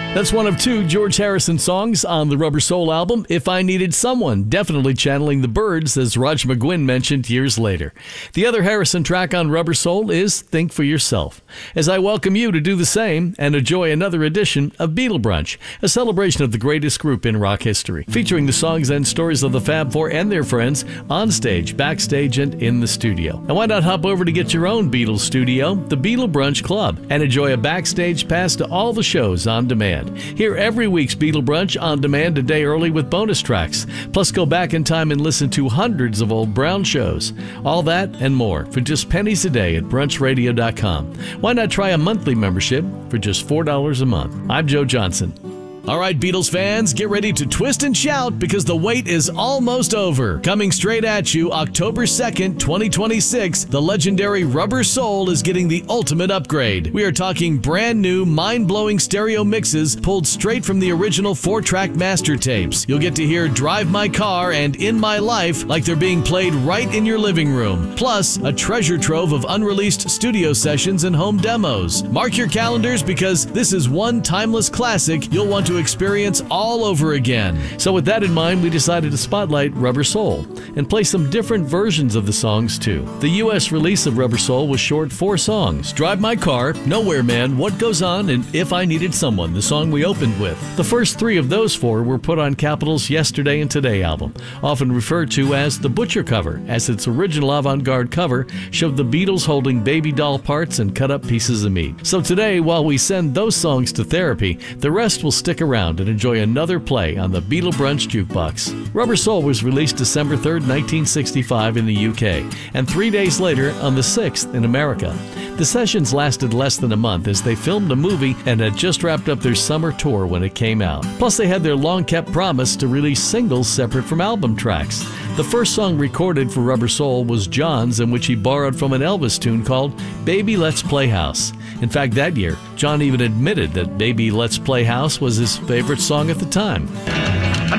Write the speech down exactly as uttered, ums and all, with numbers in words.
That's one of two George Harrison songs on the Rubber Soul album, If I Needed Someone, definitely channeling the Byrds, as Roger McGuinn mentioned years later. The other Harrison track on Rubber Soul is Think for Yourself, as I welcome you to do the same and enjoy another edition of Beatle Brunch, a celebration of the greatest group in rock history, featuring the songs and stories of the Fab Four and their friends on stage, backstage, and in the studio. And why not hop over to get your own Beatles studio, the Beatle Brunch Club, and enjoy a backstage pass to all the shows on demand. Hear every week's Beatle Brunch on demand a day early with bonus tracks. Plus, go back in time and listen to hundreds of old Brown shows. All that and more for just pennies a day at brunch radio dot com. Why not try a monthly membership for just four dollars a month? I'm Joe Johnson. All right, Beatles fans, get ready to twist and shout because the wait is almost over. Coming straight at you October second, twenty twenty-six, the legendary Rubber Soul is getting the ultimate upgrade. We are talking brand new, mind-blowing stereo mixes pulled straight from the original four-track master tapes. You'll get to hear Drive My Car and In My Life like they're being played right in your living room. Plus, a treasure trove of unreleased studio sessions and home demos. Mark your calendars because this is one timeless classic you'll want to experience all over again. So with that in mind, we decided to spotlight Rubber Soul and play some different versions of the songs too. The U S release of Rubber Soul was short four songs: Drive My Car, Nowhere Man, What Goes On, and If I Needed Someone, the song we opened with. The first three of those four were put on Capitol's Yesterday and Today album, often referred to as the Butcher cover, as its original avant-garde cover showed the Beatles holding baby doll parts and cut up pieces of meat. So today, while we send those songs to therapy, the rest will stick around and enjoy another play on the Beatle Brunch Jukebox. Rubber Soul was released December third, nineteen sixty-five in the U K, and three days later on the sixth in America. The sessions lasted less than a month as they filmed a movie and had just wrapped up their summer tour when it came out. Plus, they had their long-kept promise to release singles separate from album tracks. The first song recorded for Rubber Soul was John's, in which he borrowed from an Elvis tune called Baby Let's Play House. In fact, that year, John even admitted that Baby Let's Play House was his favorite song at the time.